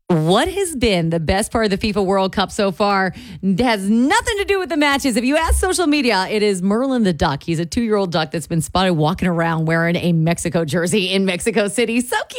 What has been the best part of the FIFA World Cup so far has nothing to do with the matches. If you ask social media, it is Merlin the duck. He's a 2-year-old duck that's been spotted walking around wearing a Mexico jersey in Mexico City. So cute.